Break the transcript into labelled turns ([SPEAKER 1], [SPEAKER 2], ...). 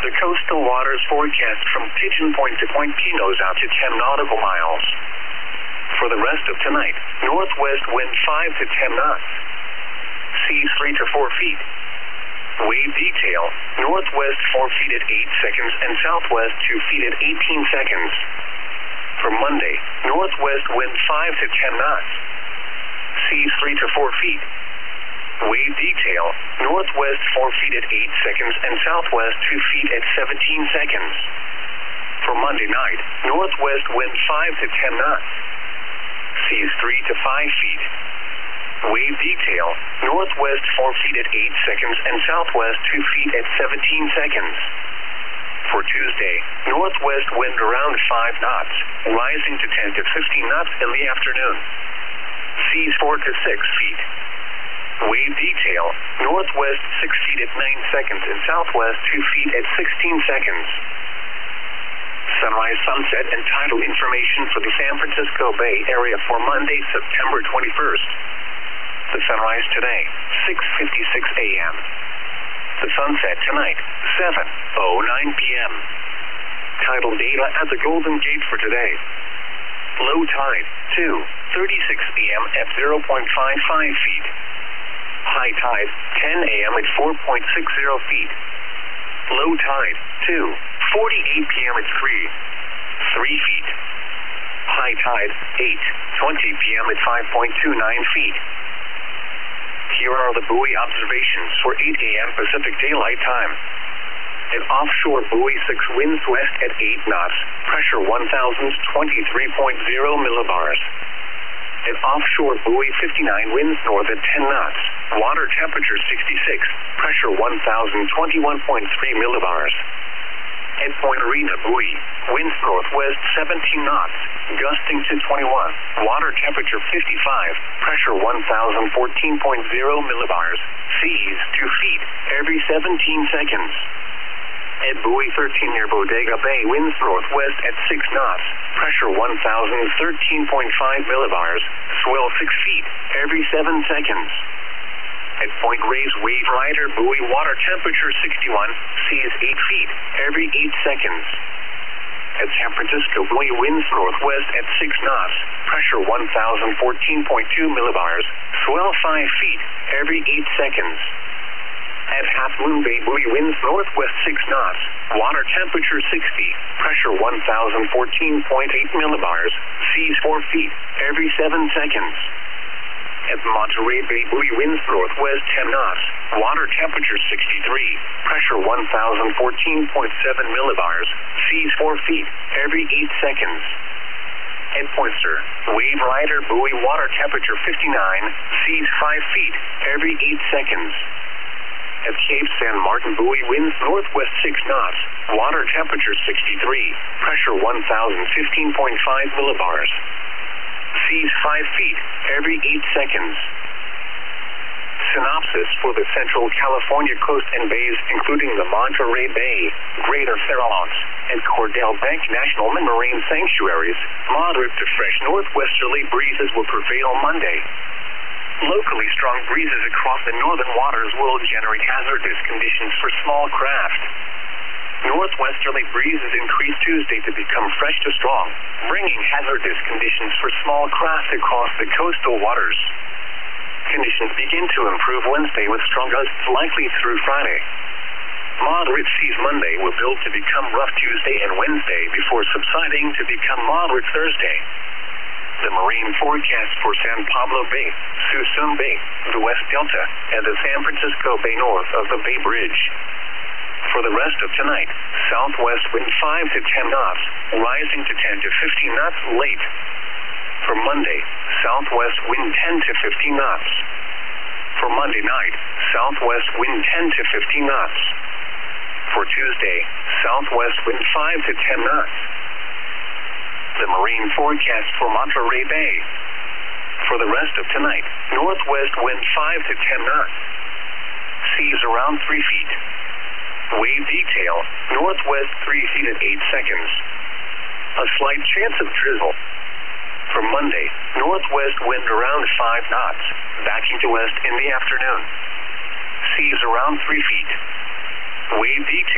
[SPEAKER 1] The coastal waters forecast from Pigeon Point to Point Pinos out to 10 nautical miles. For the rest of tonight, northwest wind 5 to 10 knots. Seas 3 to 4 feet. Wave detail, northwest 4 feet at 8 seconds and southwest 2 feet at 18 seconds. For Monday, northwest wind 5 to 10 knots. Seas 3 to 4 feet. Wave detail, northwest 4 feet at 8 seconds and southwest 2 feet at 17 seconds. For Monday night, northwest wind 5 to 10 knots. Seas 3 to 5 feet. Wave detail, northwest 4 feet at 8 seconds and southwest 2 feet at 17 seconds. For Tuesday, northwest wind around 5 knots, rising to 10 to 15 knots in the afternoon. Seas 4 to 6 feet. Wave detail, northwest 6 feet at 9 seconds and southwest 2 feet at 16 seconds. Sunrise, sunset, and tidal information for the San Francisco Bay Area for Monday, September 21st. The sunrise today, 6:56 a.m. The sunset tonight, 7:09 p.m. Tidal data at the Golden Gate for today. Low tide, 2:36 p.m. at 0.55 feet. High tide, 10 a.m. at 4.60 feet. Low tide, 2:48 p.m. at 3 feet. High tide, 8:20 p.m. at 5.29 feet. Here are the buoy observations for 8 a.m. Pacific Daylight Time. At offshore buoy 6 winds west at 8 knots, pressure 1,023.0 millibars. At offshore buoy 59 winds north at 10 knots, water temperature 66, pressure 1,021.3 millibars. At Point Arena buoy, winds northwest 17 knots, gusting to 21, water temperature 55, pressure 1,014.0 millibars, seas 2 feet every 17 seconds. At buoy 13 near Bodega Bay, winds northwest at 6 knots, pressure 1,013.5 millibars, swell 6 feet every 7 seconds. At Point Reyes Wave Rider buoy, water temperature 61, seas 8 feet every 8 seconds. At San Francisco buoy, winds northwest at 6 knots, pressure 1,014.2 millibars, swell 5 feet every 8 seconds. At Half Moon Bay buoy, winds northwest 6 knots, water temperature 60, pressure 1,014.8 millibars, seas 4 feet every 7 seconds. At Monterey Bay buoy, winds northwest 10 knots, water temperature 63, pressure 1,014.7 millibars, seas 4 feet every 8 seconds. At Poynter, Wave Rider buoy, water temperature 59, seas 5 feet every 8 seconds. At Cape San Martin buoy, winds northwest 6 knots, water temperature 63, pressure 1,015.5 millibars. Seas 5 feet every 8 seconds. Synopsis for the Central California coast and bays, including the Monterey Bay, Greater Farallones, and Cordell Bank National Marine Sanctuaries. Moderate to fresh northwesterly breezes will prevail Monday. Locally strong breezes across the northern waters will generate hazardous conditions for small craft. Northwesterly breezes increase Tuesday to become fresh to strong, bringing hazardous conditions for small craft across the coastal waters. Conditions begin to improve Wednesday with strong gusts likely through Friday. Moderate seas Monday will build to become rough Tuesday and Wednesday before subsiding to become moderate Thursday. The marine forecast for San Pablo Bay, Suisun Bay, the West Delta, and the San Francisco Bay north of the Bay Bridge. For the rest of tonight, southwest wind 5 to 10 knots, rising to 10 to 15 knots late. For Monday, southwest wind 10 to 15 knots. For Monday night, southwest wind 10 to 15 knots. For Tuesday, southwest wind 5 to 10 knots. The marine forecast for Monterey Bay. For the rest of tonight, northwest wind 5 to 10 knots. Seas around 3 feet. Wave detail, northwest 3 feet at 8 seconds. A slight chance of drizzle. For Monday, northwest wind around 5 knots, backing to west in the afternoon. Seas around 3 feet. Wave detail.